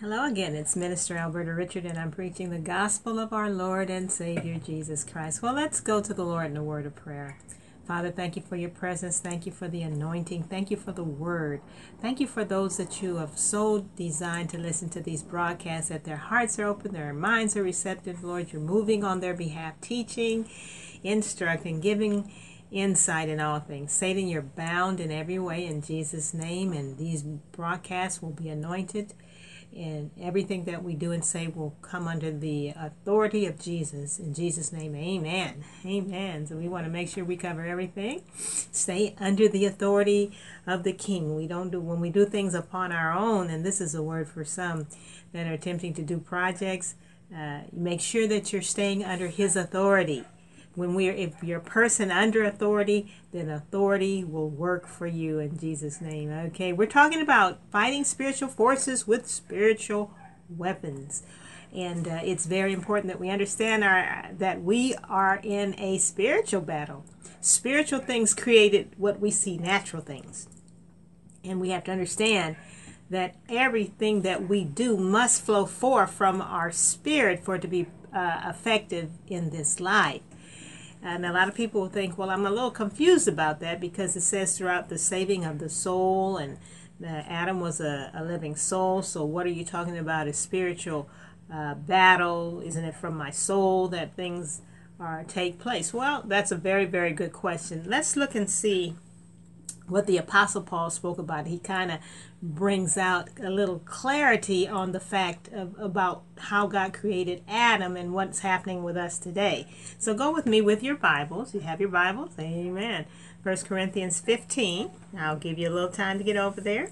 Hello again, it's Minister Alberta Richard, and I'm preaching the gospel of our Lord and Savior Jesus Christ. Well, let's go to the Lord in a word of prayer. Father, thank you for your presence. Thank you for the anointing. Thank you for the word. Thank you for those that you have so designed to listen to these broadcasts, that their hearts are open, their minds are receptive. Lord, you're moving on their behalf, teaching, instructing, giving insight in all things. Satan, you're bound in every way in Jesus' name, and these broadcasts will be anointed. And everything that we do and say will come under the authority of Jesus. In Jesus' name, amen. Amen. So we want to make sure we cover everything. Stay under the authority of the King. When we do things upon our own, and this is a word for some that are attempting to do projects, make sure that you're staying under his authority. If you're a person under authority, then authority will work for you in Jesus' name. Okay, we're talking about fighting spiritual forces with spiritual weapons. And it's very important that we understand that we are in a spiritual battle. Spiritual things created what we see, natural things. And we have to understand that everything that we do must flow forth from our spirit for it to be effective in this life. And a lot of people will think, well, I'm a little confused about that because it says throughout the saving of the soul, and Adam was a living soul. So what are you talking about? A spiritual battle? Isn't it from my soul that things take place? Well, that's a very, very good question. Let's look and see what the Apostle Paul spoke about. He kind of brings out a little clarity on the fact about how God created Adam and what's happening with us today. So go with me with your Bibles. You have your Bibles? Amen. 1 Corinthians 15. I'll give you a little time to get over there.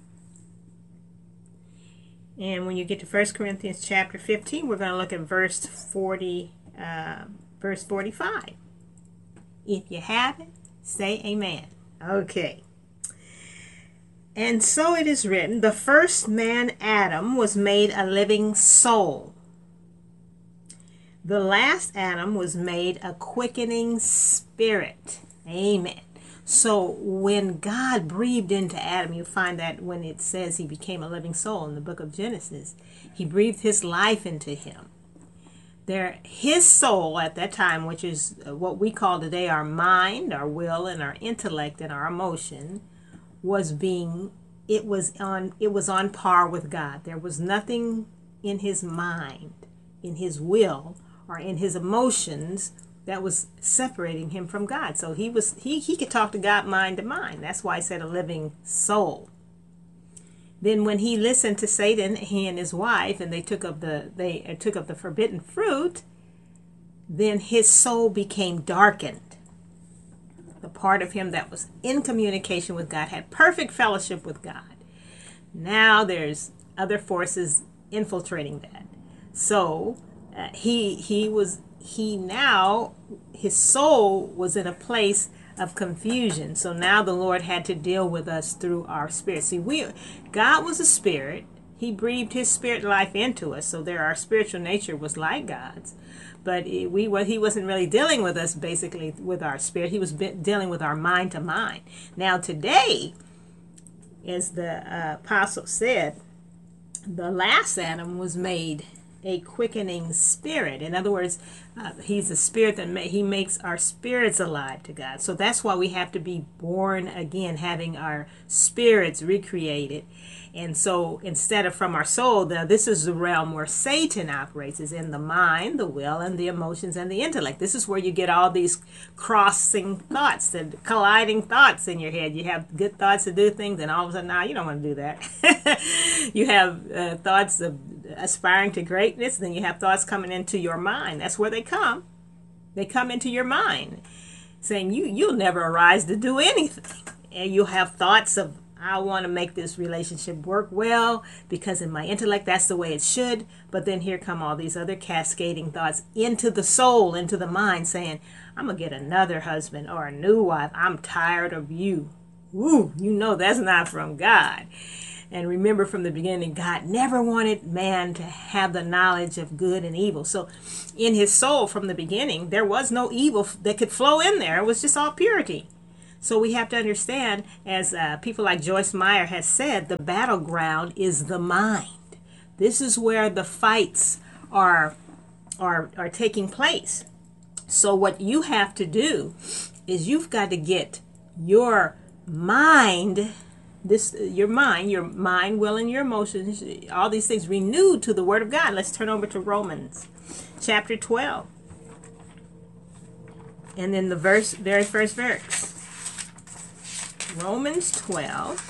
And when you get to 1 Corinthians chapter 15, we're going to look at verse 45. If you have it, say amen. Okay. And so it is written, the first man, Adam, was made a living soul. The last Adam was made a quickening spirit. Amen. So when God breathed into Adam, you find that when it says he became a living soul in the book of Genesis, he breathed his life into him. His soul at that time, which is what we call today our mind, our will, and our intellect and our emotion, was on par with God. There was nothing in his mind, in his will, or in his emotions that was separating him from God. So he could talk to God mind to mind. That's why I said a living soul. Then when he listened to Satan, he and his wife, and they took of the forbidden fruit, then his soul became darkened. The part of him that was in communication with God, had perfect fellowship with God. Now there's other forces infiltrating that. So his soul was in a place of confusion. So now the Lord had to deal with us through our spirit. See, God was a spirit. He breathed his spirit life into us. So our spiritual nature was like God's. But he wasn't really dealing with us basically with our spirit. He was dealing with our mind to mind. Now today, as the apostle said, the last Adam was made a quickening spirit. In other words, he's a spirit that he makes our spirits alive to God. So that's why we have to be born again, having our spirits recreated. And so instead of from our soul, this is the realm where Satan operates, is in the mind, the will, and the emotions, and the intellect. This is where you get all these crossing thoughts and colliding thoughts in your head. You have good thoughts to do things, and all of a sudden, you don't want to do that. You have thoughts of aspiring to greatness, then you have thoughts coming into your mind. That's where they come. They come into your mind, saying you'll never arise to do anything. And you'll have thoughts of, I want to make this relationship work well because in my intellect that's the way it should. But then here come all these other cascading thoughts into the soul, into the mind, saying, I'm going to get another husband or a new wife. I'm tired of you. Ooh, that's not from God. And remember from the beginning, God never wanted man to have the knowledge of good and evil. So in his soul from the beginning, there was no evil that could flow in there. It was just all purity. So we have to understand, as people like Joyce Meyer has said, the battleground is the mind. This is where the fights are taking place. So what you have to do is you've got to get your mind, your mind, will, and your emotions, all these things renewed to the Word of God. Let's turn over to Romans chapter 12. And then the very first verse. Romans 12.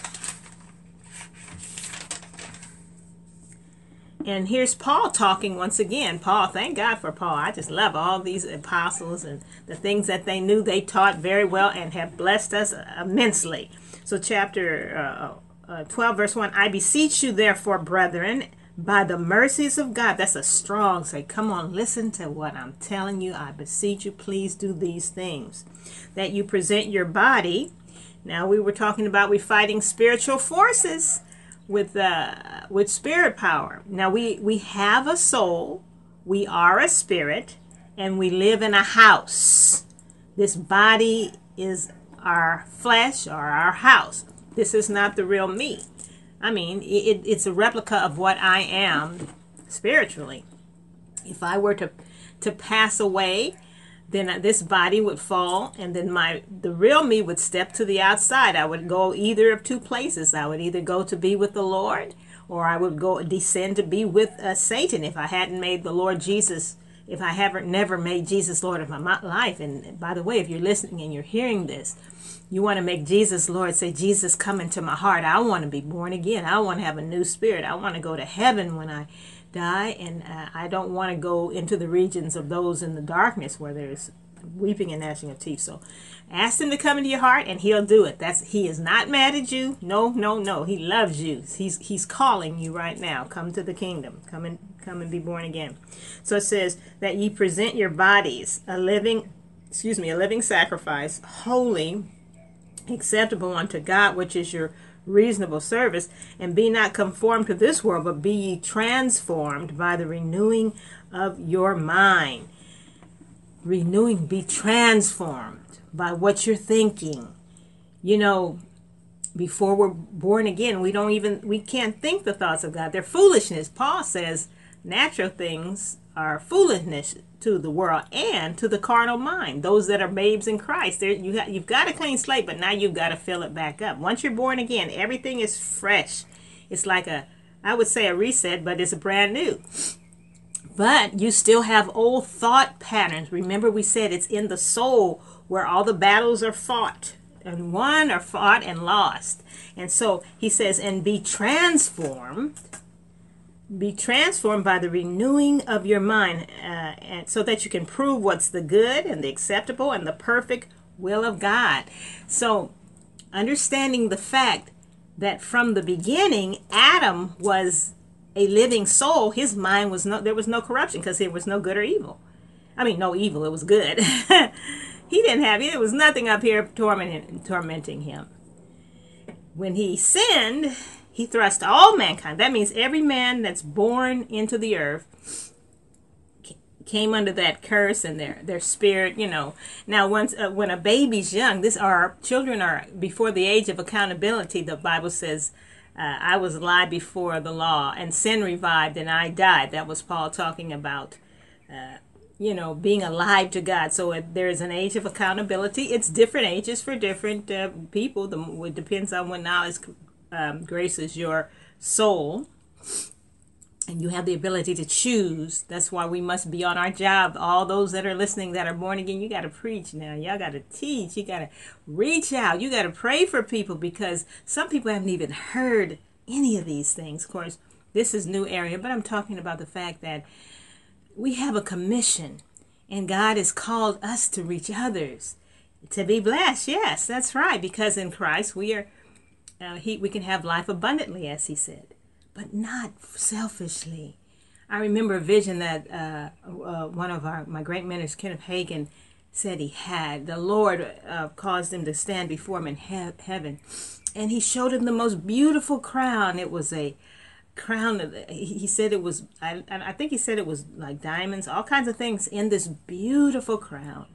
And here's Paul talking once again. Paul, thank God for Paul. I just love all these apostles and the things that they knew. They taught very well and have blessed us immensely. So chapter 12, verse 1, I beseech you therefore, brethren, by the mercies of God. That's a strong say. Come on, listen to what I'm telling you. I beseech you, please do these things. That you present your body. Now we were talking about we fighting spiritual forces with spirit power. Now we have a soul, we are a spirit, and we live in a house. This body is our flesh or our house. This is not the real me. I mean, it's a replica of what I am spiritually. If I were to pass away, then this body would fall, and then the real me would step to the outside. I would go either of two places. I would either go to be with the Lord, or I would go descend to be with Satan if I hadn't made the Lord Jesus, if I haven't never made Jesus Lord of my life. And by the way, if you're listening and you're hearing this, you want to make Jesus Lord. Say, Jesus, come into my heart. I want to be born again. I want to have a new spirit. I want to go to heaven when I die, and I don't want to go into the regions of those in the darkness where there's weeping and gnashing of teeth. So ask him to come into your heart, and he'll do it. He is not mad at you. No. He loves you. He's calling you right now. Come to the kingdom. Come and be born again. So it says that ye present your bodies a living sacrifice, holy, acceptable unto God, which is your reasonable service. And be not conformed to this world, but be ye transformed by the renewing of your mind. Be transformed by what you're thinking. You know, before we're born again, we can't think the thoughts of God. They're foolishness. Paul says natural things are foolishness to the world and to the carnal mind. Those that are babes in Christ, you've got a clean slate, but now you've got to fill it back up. Once you're born again, everything is fresh. It's like I would say a reset, but it's brand new. But you still have old thought patterns. Remember, we said it's in the soul where all the battles are fought and won or fought and lost. And so he says, and be transformed by the renewing of your mind, and so that you can prove what's the good and the acceptable and the perfect will of God. So understanding the fact that from the beginning, Adam was a living soul. His mind there was no corruption, because there was no good or evil. I mean, no evil, it was good. There was nothing up here tormenting him. When he sinned, he thrust all mankind. That means every man that's born into the earth came under that curse, and their spirit, Now, when a baby's young, our children are before the age of accountability. The Bible says, I was alive before the law, and sin revived, and I died. That was Paul talking about, being alive to God. So there's an age of accountability. It's different ages for different people. It depends on when knowledge graces your soul, and you have the ability to choose. That's why we must be on our job. All those that are listening that are born again, you got to preach now. Y'all got to teach. You got to reach out. You got to pray for people, because some people haven't even heard any of these things. Of course, this is new area, but I'm talking about the fact that we have a commission, and God has called us to reach others, to be blessed. Yes, that's right, because in Christ we are we can have life abundantly, as he said, but not selfishly. I remember a vision that one of my great mentors, Kenneth Hagin, said he had. The Lord caused him to stand before him in heaven, and he showed him the most beautiful crown. It was a crown. He said it was, I think he said it was like diamonds, all kinds of things in this beautiful crown.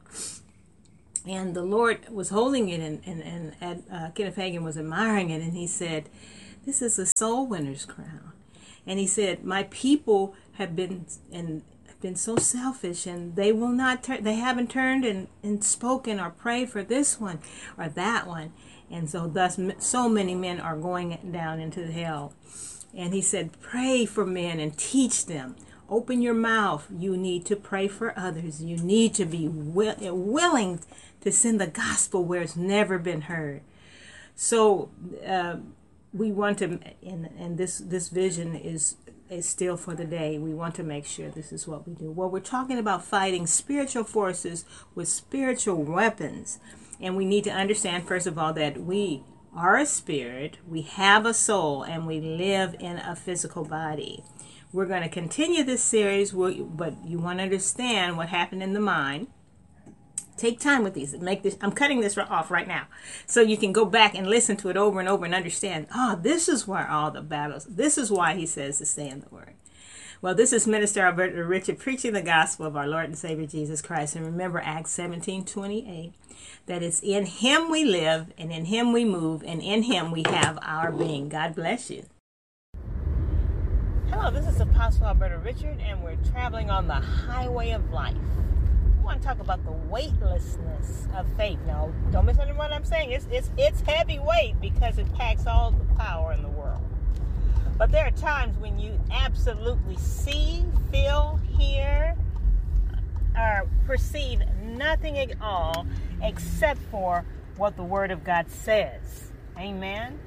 And the Lord was holding it, and Kenneth Hagin was admiring it, and he said, this is a soul winner's crown. And he said, my people have been so selfish, and they will not turn. They haven't turned and spoken or prayed for this one or that one. And so thus so many men are going down into hell. And he said, pray for men and teach them. Open your mouth. You need to pray for others. You need to be willing to send the gospel where it's never been heard. So we want to, and this vision is still for the day. We want to make sure this is what we do. Well, we're talking about fighting spiritual forces with spiritual weapons. And we need to understand, first of all, that we are a spirit, we have a soul, and we live in a physical body. We're going to continue this series, but you want to understand what happened in the mind. Take time with these. I'm cutting this off right now, so you can go back and listen to it over and over and understand. This is where all the battles. This is why he says to stay in the Word. Well, this is Minister Alberta Richard preaching the gospel of our Lord and Savior Jesus Christ. And remember Acts 17:28, that it's in Him we live, and in Him we move, and in Him we have our being. God bless you. Hello, this is Apostle Alberta Richard, and we're traveling on the highway of life. We want to talk about the weightlessness of faith. Now, don't misunderstand what I'm saying. It's heavy weight because it packs all the power in the world. But there are times when you absolutely see, feel, hear, or perceive nothing at all except for what the Word of God says. Amen?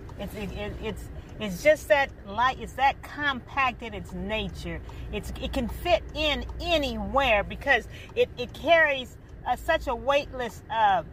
It's just that light. It's that compact in its nature. It can fit in anywhere because it carries such a weightless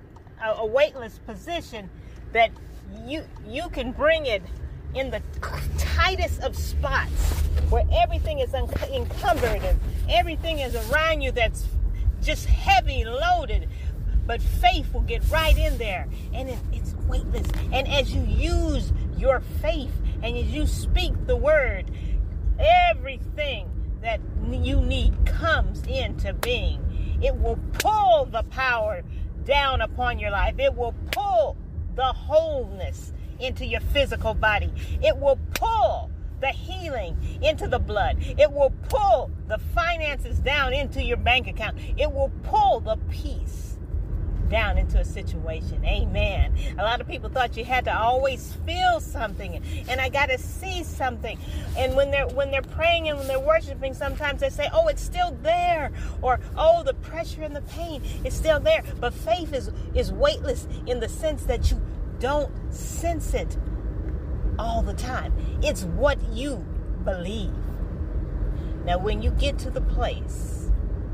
position that you can bring it in the tightest of spots where everything is encumbered and everything is around you that's just heavy loaded. But faith will get right in there, and it's weightless. And as you use your faith and as you speak the word, everything that you need comes into being. It will pull the power down upon your life. It will pull the wholeness into your physical body. It will pull the healing into the blood. It will pull the finances down into your bank account. It will pull the peace down into a situation. Amen. A lot of people thought you had to always feel something, and I got to see something. And when they're praying and when they're worshiping, sometimes they say, "Oh, it's still there," or "Oh, the pressure and the pain is still there." But faith is weightless in the sense that you don't sense it all the time. It's what you believe. Now, when you get to the place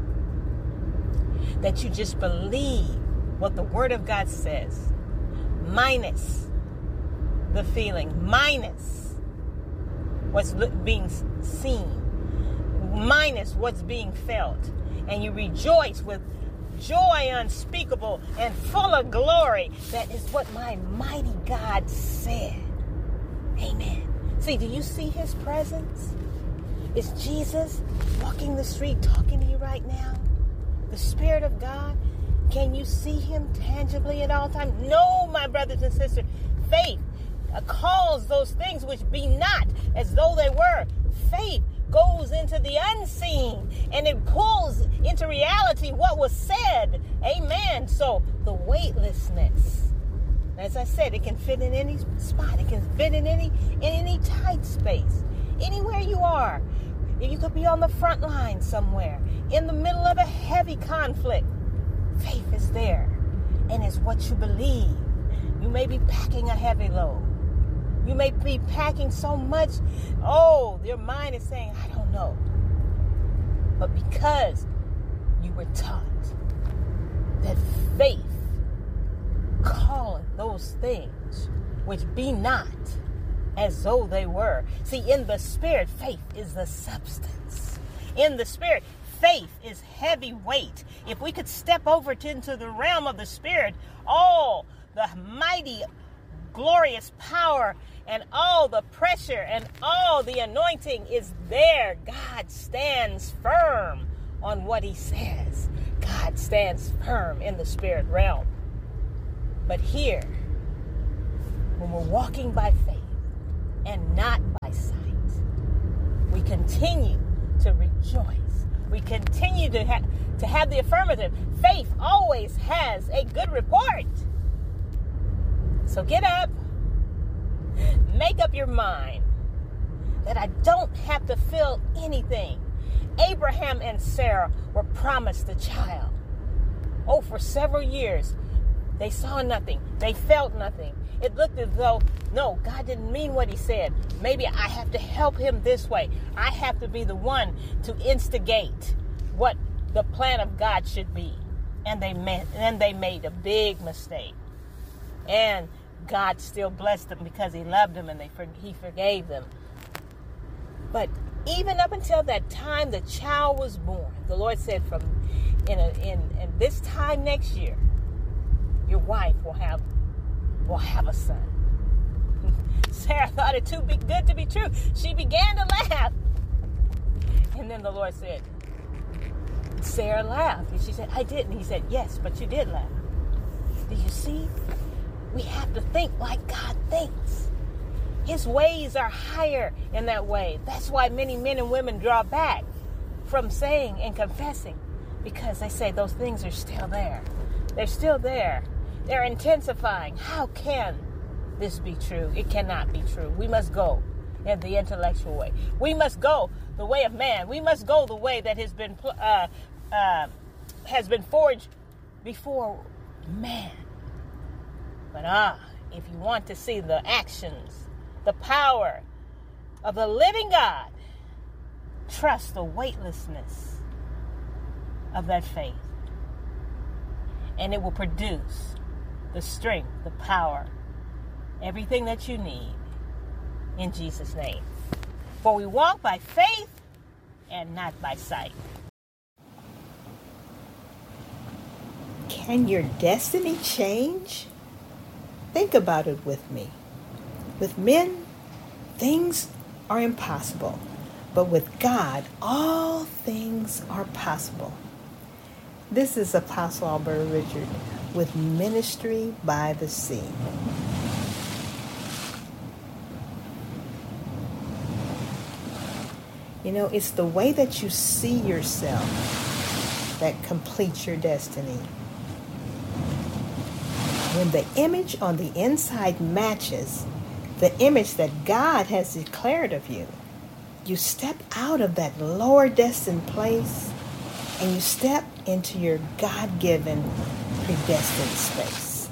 that you just believe what the Word of God says, minus the feeling, minus what's being seen, minus what's being felt, and you rejoice with joy unspeakable and full of glory. That is what my mighty God said. Amen. See, do you see His presence? Is Jesus walking the street talking to you right now? The Spirit of God? Can you see Him tangibly at all times? No, my brothers and sisters. Faith calls those things which be not as though they were. Faith goes into the unseen and it pulls into reality what was said. Amen. So the weightlessness, as I said, it can fit in any spot. It can fit in any tight space. Anywhere you are. You could be on the front line somewhere, in the middle of a heavy conflict. Faith is there, and it's what you believe. You may be packing a heavy load. You may be packing so much. Oh, your mind is saying, I don't know. But because you were taught that faith calleth those things which be not as though they were. See, in the Spirit, faith is the substance. In the Spirit, faith is heavy weight. If we could step over into the realm of the Spirit, all the mighty, glorious power and all the pressure and all the anointing is there. God stands firm on what He says. God stands firm in the Spirit realm. But here, when we're walking by faith and not by sight, continue to rejoice. We continue to have the affirmative. Faith always has a good report. So get up, make up your mind that I don't have to feel anything. Abraham and Sarah were promised a child. Oh, for several years, they saw nothing. They felt nothing. It looked as though, no, God didn't mean what he said. Maybe I have to help him this way. I have to be the one to instigate what the plan of God should be. And they made a big mistake. And God still blessed them because he loved them and he forgave them. But even up until that time the child was born, the Lord said, from in this time next year, your wife will have a son. Sarah thought it too good to be true. She began to laugh. And then the Lord said, Sarah laughed. And she said, I didn't. He said, yes, but you did laugh. Do you see? We have to think like God thinks. His ways are higher in that way. That's why many men and women draw back from saying and confessing, because they say those things are still there. They're still there. They're intensifying. How can this be true? It cannot be true. We must go in the intellectual way. We must go the way of man. We must go the way that has been forged before man. But if you want to see the actions, the power of the living God, trust the weightlessness of that faith. And it will produce the strength, the power, everything that you need in Jesus' name. For we walk by faith and not by sight. Can your destiny change? Think about it with me. With men, things are impossible. But with God, all things are possible. This is Apostle Alberta Richard with Ministry by the Sea. You know, it's the way that you see yourself that completes your destiny. When the image on the inside matches the image that God has declared of you, you step out of that lower destined place and you step into your God-given predestined space.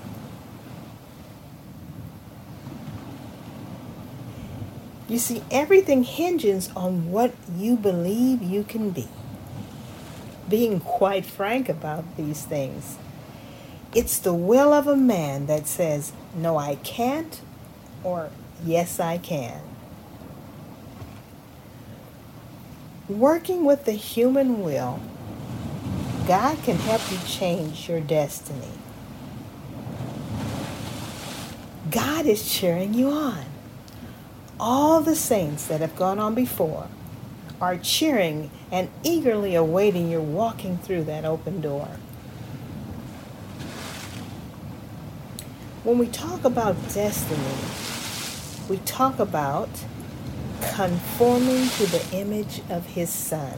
You see, everything hinges on what you believe you can be. Being quite frank about these things, it's the will of a man that says, no, I can't, or yes, I can. Working with the human will, God can help you change your destiny. God is cheering you on. All the saints that have gone on before are cheering and eagerly awaiting your walking through that open door. When we talk about destiny, we talk about conforming to the image of his Son.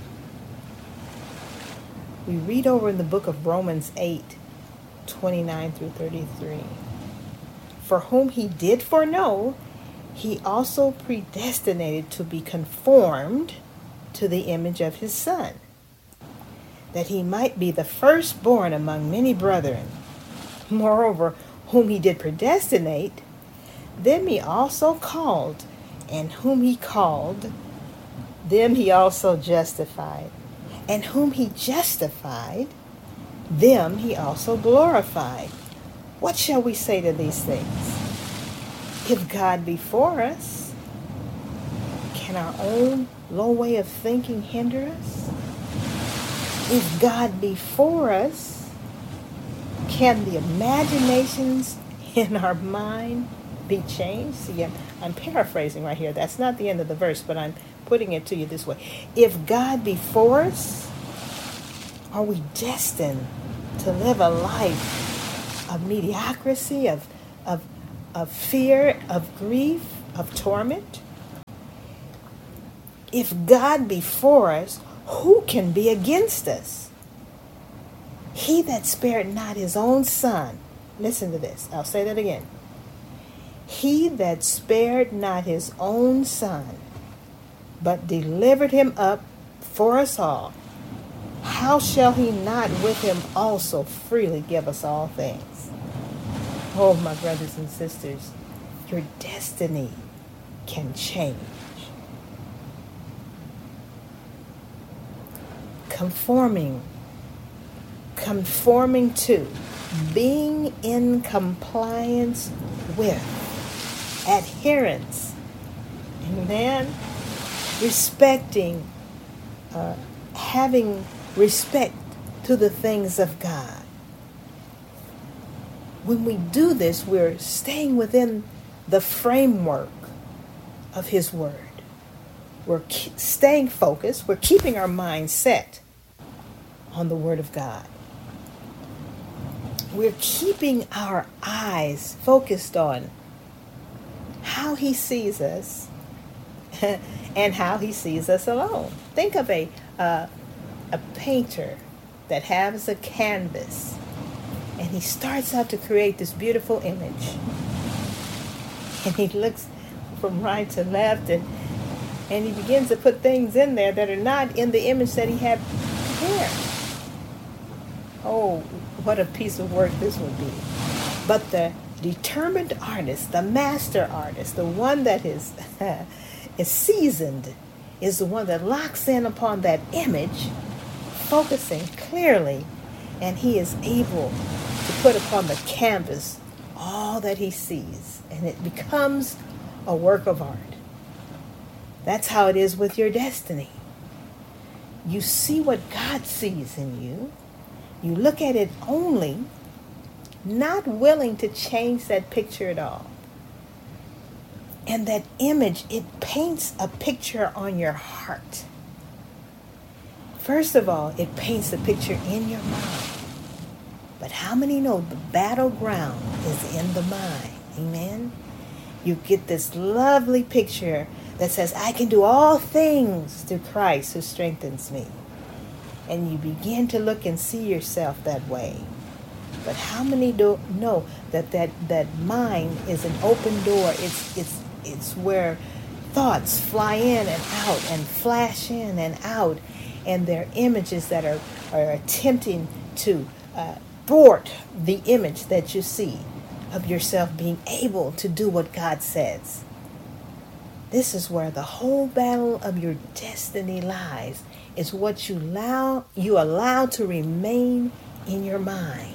We read over in the book of Romans 8:29 through 33. For whom he did foreknow, he also predestinated to be conformed to the image of his Son, that he might be the firstborn among many brethren. Moreover, whom he did predestinate, them he also called, and whom he called, them he also justified. And whom he justified, them he also glorified. What shall we say to these things? If God be for us, can our own low way of thinking hinder us? If God be for us, can the imaginations in our mind be changed? See, I'm paraphrasing right here. That's not the end of the verse, but I'm putting it to you this way. If God be for us, are we destined to live a life of mediocrity, of fear, of grief, of torment? If God be for us, who can be against us? He that spared not his own son. Listen to this. I'll say that again. He that spared not his own son, but delivered him up for us all, how shall he not with him also freely give us all things? Oh, my brothers and sisters, your destiny can change. Conforming to, being in compliance with, adherence, amen, respecting, having respect to the things of God. When we do this, we're staying within the framework of His Word. We're staying focused. We're keeping our mind set on the Word of God. We're keeping our eyes focused on how He sees us and how He sees us alone. Think of a painter that has a canvas, and he starts out to create this beautiful image. And he looks from right to left, and he begins to put things in there that are not in the image that he had prepared. Oh, what a piece of work this would be. But the determined artist, the master artist, the one that is seasoned, is the one that locks in upon that image, focusing clearly, and he is able to put upon the canvas all that he sees, and it becomes a work of art. That's how it is with your destiny. You see what God sees in you. You look at it only, not willing to change that picture at all. And that image, it paints a picture on your heart. First of all, it paints a picture in your mind. But how many know the battleground is in the mind? Amen? You get this lovely picture that says, I can do all things through Christ who strengthens me. And you begin to look and see yourself that way. But how many don't know that mind is an open door? It's where thoughts fly in and out and flash in and out. And they're images that are attempting to thwart the image that you see of yourself being able to do what God says. This is where the whole battle of your destiny lies. Is what you allow to remain in your mind.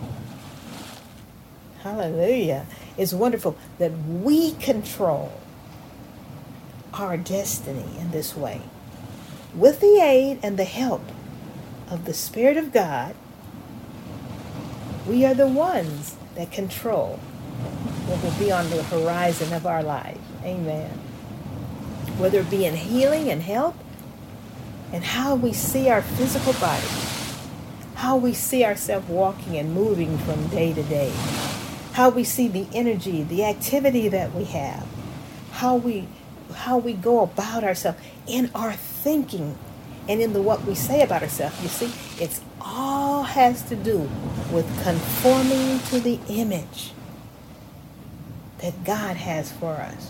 Hallelujah. It's wonderful that we control our destiny in this way. With the aid and the help of the Spirit of God, we are the ones that control what will be on the horizon of our life. Amen. Whether it be in healing and health, and how we see our physical body, how we see ourselves walking and moving from day to day, how we see the energy, the activity that we have, how we go about ourselves in our thinking and in what we say about ourselves. You see, it's all has to do with conforming to the image that God has for us.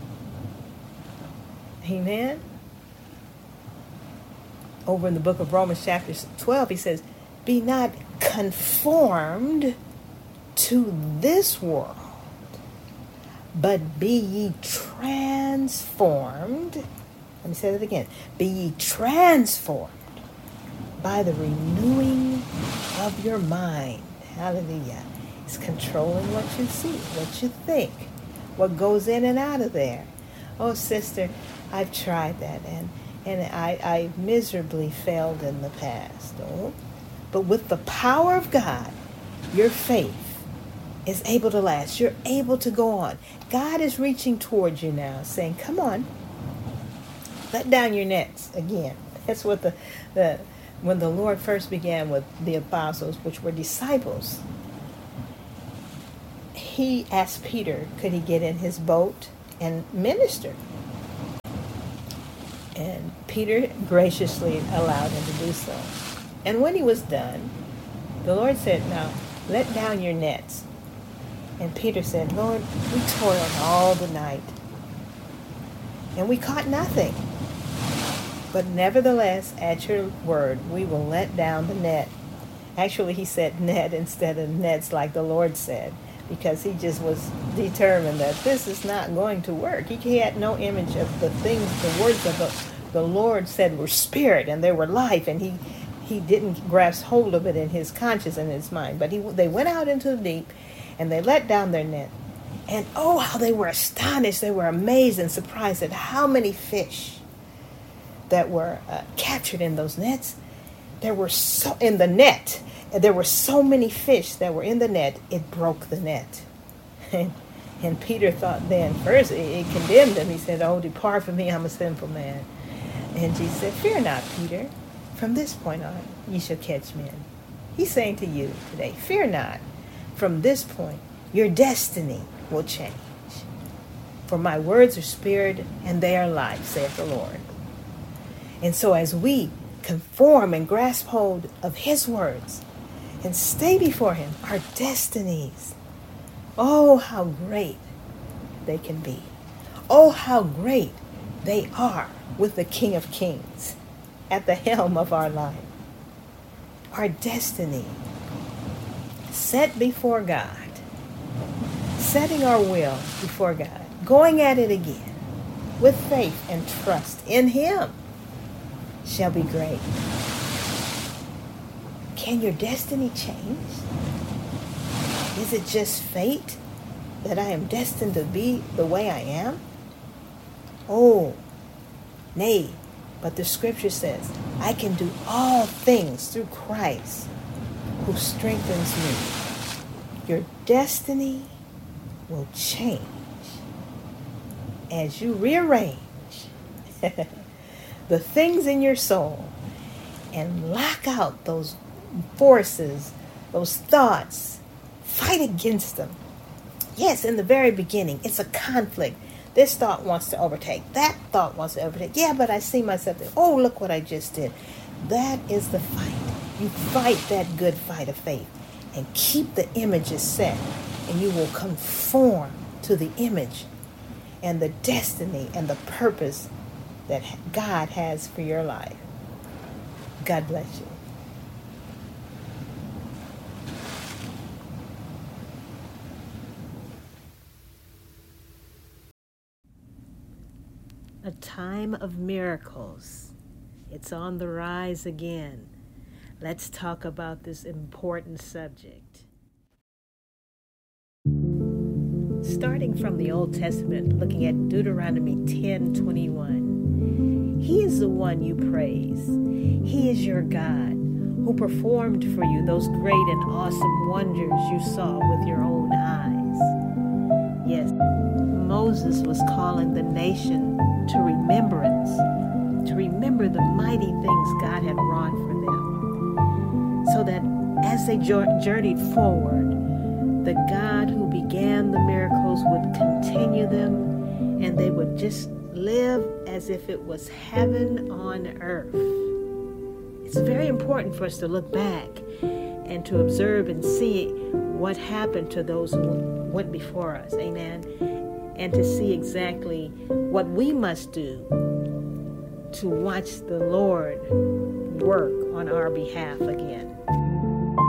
Amen. Over in the book of Romans chapter 12, he says, be not conformed to this world, but be ye transformed. Let me say that again. Be ye transformed by the renewing of your mind. Hallelujah. It's controlling what you see, what you think, what goes in and out of there. Oh, sister, I've tried that, and I miserably failed in the past. Oh, but with the power of God, your faith is able to last. You're able to go on. God is reaching towards you now, saying, come on, let down your nets again. That's what when the Lord first began with the apostles, which were disciples, he asked Peter, could he get in his boat and minister? And Peter graciously allowed him to do so. And when he was done, the Lord said, now let down your nets. And Peter said, Lord, we toiled all the night, and we caught nothing. But nevertheless, at your word, we will let down the net. Actually, he said net instead of nets like the Lord said, because he just was determined that this is not going to work. He had no image of the things, the words of the Lord said were spirit and they were life, and he didn't grasp hold of it in his conscience and his mind. But they went out into the deep, and they let down their net. And oh, how they were astonished. They were amazed and surprised at how many fish that were captured in those nets. There were so in the net. There were so many fish that were in the net, it broke the net. And Peter thought then, first it condemned him. He said, oh, depart from me, I'm a sinful man. And Jesus said, fear not, Peter. From this point on, you shall catch men. He's saying to you today, fear not. From this point, your destiny will change. For my words are spirit and they are life, saith the Lord. And so as we conform and grasp hold of his words and stay before him, our destinies, oh, how great they can be. Oh, how great they are with the King of Kings at the helm of our life. Our destiny set before God, setting our will before God, going at it again with faith and trust in him shall be great. Can your destiny change? Is it just fate that I am destined to be the way I am? Oh, nay, but the scripture says, I can do all things through Christ who strengthens me. Your destiny will change as you rearrange the things in your soul and lock out those forces, those thoughts. Fight against them. Yes, in the very beginning, it's a conflict. This thought wants to overtake. That thought wants to overtake. Yeah, but I see myself there. Oh, look what I just did. That is the fight. You fight that good fight of faith and keep the images set, and you will conform to the image and the destiny and the purpose that God has for your life. God bless you. A time of miracles. It's on the rise again. Let's talk about this important subject. Starting from the Old Testament, looking at Deuteronomy 10:21. He is the one you praise. He is your God who performed for you those great and awesome wonders you saw with your own eyes. Yes, Moses was calling the nation to remembrance, to remember the mighty things God had wrought for them, so that as they journeyed forward, the God who began the miracles would continue them, and they would just live as if it was heaven on earth. It's very important for us to look back and to observe and see what happened to those who went before us. Amen. And to see exactly what we must do to watch the Lord work on our behalf again.